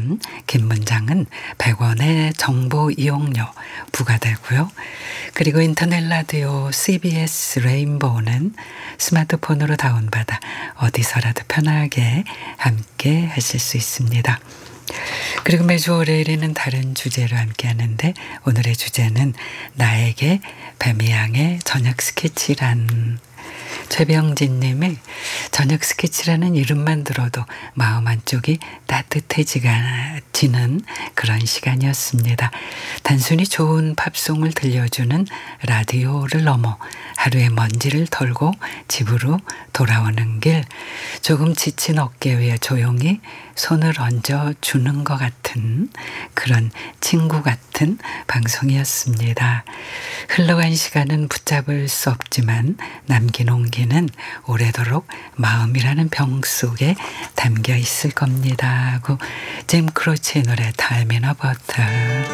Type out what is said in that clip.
건 긴 문장은 100원의 정보 이용료 부과되고요. 그리고 인터넷 라디오 CBS 레인보우는 스마트폰으로 다운받아 어디서라도 편하게 함께 하실 수 있습니다. 그리고 매주 월요일에는 다른 주제로 함께 하는데 오늘의 주제는 나에게 뱀이양의 저녁 스케치란. 최병진 님의 저녁 스케치라는 이름만 들어도 마음 한쪽이 따뜻해지는 그런 시간이었습니다. 단순히 좋은 팝송을 들려주는 라디오를 넘어 하루의 먼지를 털고 집으로 돌아오는 길, 조금 지친 어깨 위에 조용히 손을 얹어주는 것 같은 그런 친구 같은 방송이었습니다. 흘러간 시간은 붙잡을 수 없지만 남긴 온기는 오래도록 마음이라는 병 속에 담겨 있을 겁니다 하고 짐 크로치의 노래 Time in a Bottle.